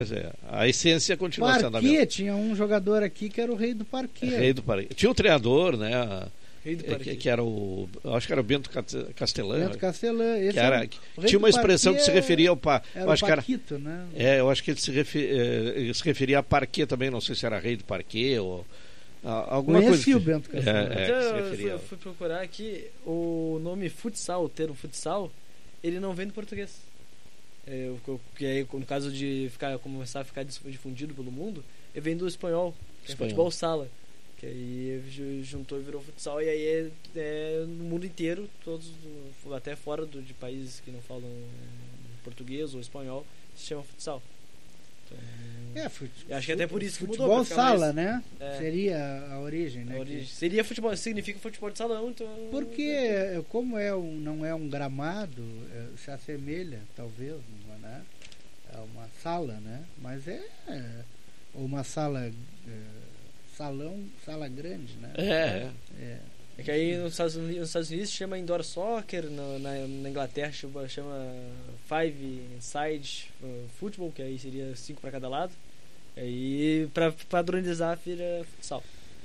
Mas a essência continua sendo a mesma. Tinha um jogador aqui que era o rei do parquet. Rei do parquet. Tinha o treinador, né? Que era acho que era o Bento Castelã. Bento Castelã. Tinha uma expressão que se referia ao era o Paquito, né? Eu acho que ele se referia a parquet também, não sei se era rei do parquet ou alguma coisa. Conheci o Bento Castelã. Eu fui procurar aqui o nome futsal, o termo futsal, ele não vem do português. Que aí, no caso de começar a ficar difundido pelo mundo, ele vem do espanhol, que é futebol sala. Que aí juntou e virou futsal, e aí no mundo inteiro, todos, até fora de países que não falam português ou espanhol, se chama futsal. Então, acho que até por isso que mudou. Futebol sala, né? Seria a origem, né? Seria futebol, significa futebol de salão, então. Porque como não é um gramado, se assemelha, talvez, né? É uma sala, né? Mas uma sala. Sala grande, né? É que aí nos Estados Unidos chama indoor soccer, na Inglaterra chama five side football, que aí seria 5 para cada lado. Aí para padronizar vira futsal.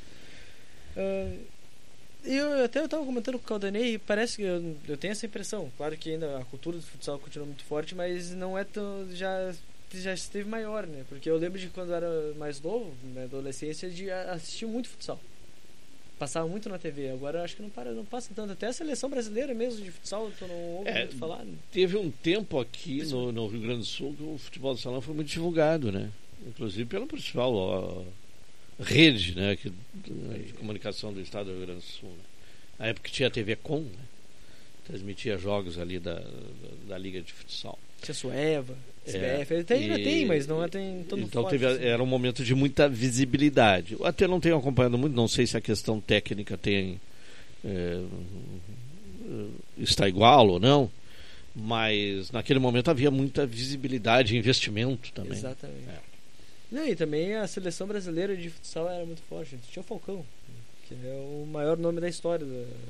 Eu estava comentando com o Caldanei, parece que eu tenho essa impressão. Claro que ainda a cultura do futsal continua muito forte, mas não é tão. Já esteve maior, né? Porque eu lembro de quando eu era mais novo, na adolescência, de assistir muito futsal. Passava muito na TV. Agora acho que não passa tanto. Até a seleção brasileira mesmo de futsal, tu não ouve muito falar. Né? Teve um tempo aqui no Rio Grande do Sul que o futebol de salão foi muito divulgado, né? Inclusive pelo principal rede, né? De comunicação do estado do Rio Grande do Sul. Né? Na época que tinha a TV Com, né? Transmitia jogos ali da Liga de Futsal. Tinha Sueva, CBF, ainda tem, mas não tem todo então forte, assim. Era um momento de muita visibilidade. Eu até não tenho acompanhado muito, não sei se a questão técnica está igual ou não, mas naquele momento havia muita visibilidade e investimento também. Exatamente. Não, e também a seleção brasileira de futsal era muito forte. Tinha o Falcão, que é o maior nome da história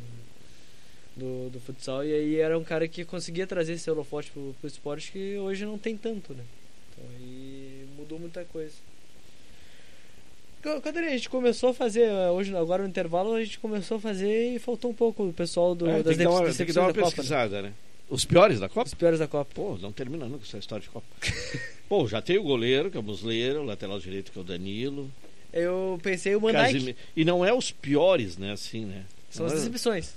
do futsal, e aí era um cara que conseguia trazer esse holofote pro esporte que hoje não tem tanto, né? Então aí mudou muita coisa. Quando a gente começou a fazer, agora no intervalo, a gente começou a fazer e faltou um pouco o pessoal das decepções. Tem que dar uma pesquisada, né? Os piores da Copa? Os piores da Copa. Pô, não terminando com essa história de Copa. Pô, já tem o goleiro, que é o Musleiro, o lateral direito, que é o Danilo. Eu pensei o Mandijk. E não é os piores, né? Assim, né? São as decepções.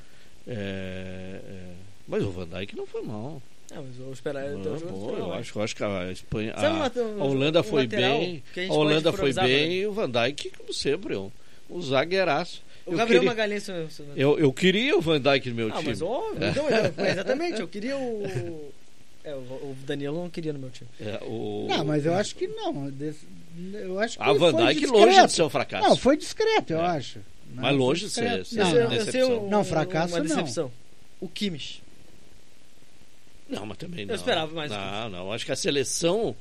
Mas o Van Dijk não foi mal. Mas eu esperar. Eu acho que a Espanha. A Holanda foi bem. A Holanda foi bem, e o Van Dijk, como sempre, um zagueiraço. O Gabriel Magalhães. Eu queria o Van Dijk no meu time. Mas óbvio, exatamente, eu queria o Danilo não queria no meu time. Não, mas eu acho que não. Eu acho que a Van Dijk longe de ser um fracasso. Não, foi discreto, eu acho. Mas longe de ser decepção. Não, fracasso uma decepção. Não. O Kimmich. Não, mas também não. Eu esperava mais. Não. Acho que a seleção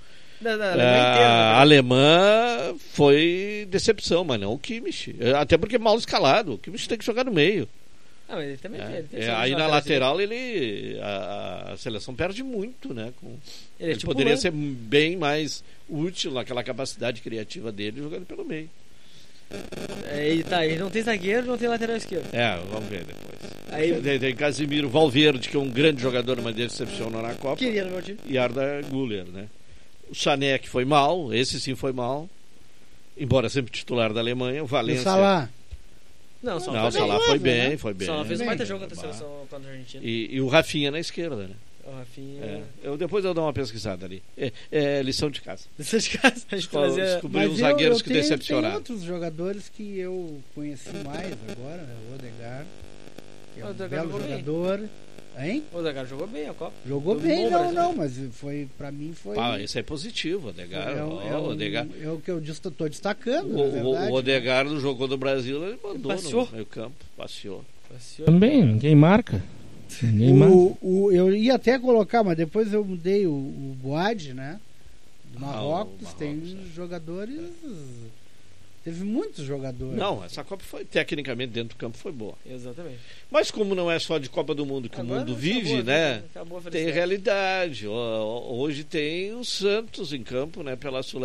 alemã foi decepção, mas não o Kimmich. Até porque mal escalado. O Kimmich tem que jogar no meio. Mas ele também tem aí na lateral a seleção perde muito, né? Ele poderia ser bem mais útil naquela capacidade criativa dele jogando pelo meio. Ele não tem zagueiro, não tem lateral esquerdo. Vamos ver depois. Tem Casimiro Valverde, que é um grande jogador, mas decepcionou na Copa. Queria no meu time. E Arda Güler, né? O Sané, que foi mal, esse sim foi mal, embora sempre titular da Alemanha. O Valência. O Salah. Não, o Salah foi bem. O Salah fez um baita jogo contra a seleção contra a Argentina. E o Rafinha na esquerda, né? O Rafinha. Depois eu dou uma pesquisada ali. Lição de casa. Lição de casa. A gente descobrir os zagueiros que decepcionaram. Tem outros jogadores que eu conheci mais agora, né? O Odegaard, que é um belo jogador. Hein? O Odegaard jogou bem a Copa. Jogou bem, mas pra mim foi. Isso é positivo, o Odegaard. É o que eu estou destacando. O Odegaard no jogo do Brasil, ele mandou no meio campo, passeou. Também, ninguém marca. Eu ia até colocar, mas depois eu mudei o Boad, né? Do Marrocos, tem jogadores. Teve muitos jogadores. Não, essa Copa foi, tecnicamente, dentro do campo foi boa. Exatamente. Mas como não é só de Copa do Mundo que o mundo vive, né? Tem realidade. Hoje tem o Santos em campo, né? Pela Sul